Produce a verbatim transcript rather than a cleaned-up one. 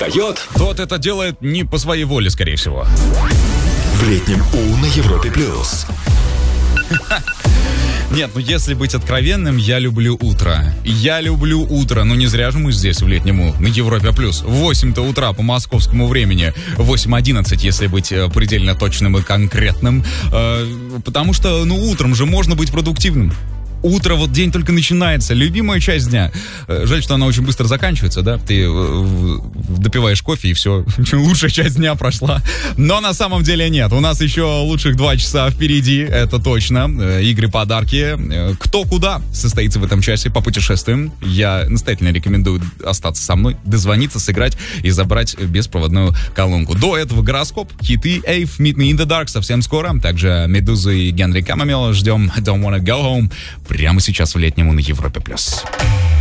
Дает. Тот это делает не по своей воле, скорее всего. В летнем У на Европе плюс. Нет, ну если быть откровенным, я люблю утро. Я люблю утро, но не зря же мы здесь в летнем У на Европе плюс. В восемь утра по московскому времени, восемь одиннадцать, если быть предельно точным и конкретным. Э, потому что, ну, утром же можно быть продуктивным. Утро, вот день только начинается, любимая часть дня. Жаль, что она очень быстро заканчивается, да? Ты допиваешь кофе, и все, лучшая часть дня прошла. Но на самом деле нет. У нас еще лучших два часа впереди, это точно. Игры, подарки. Кто куда состоится в этом часе, попутешествуем. Я настоятельно рекомендую остаться со мной, дозвониться, сыграть и забрать беспроводную колонку. До этого гороскоп, хиты, Эйв, Meet Me in the Dark совсем скоро. Также Медуза и Генри Камамела ждем Don't Wanna Go Home прямо сейчас в летнем У на Европе плюс.